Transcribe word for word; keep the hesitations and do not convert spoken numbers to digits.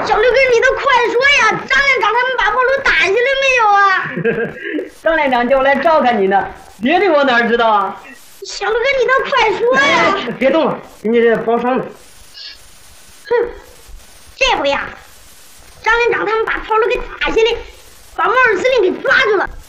小刘哥，你都快说呀！张连长他们把炮楼打下来没有啊？ 张连长叫我来照看你呢，别的我哪知道啊？ 小刘哥，你都快说呀！ 哎、别动了，人家这包伤呢。 哼，这回呀，张连长他们把炮楼给打下来，把毛二司令给抓住了。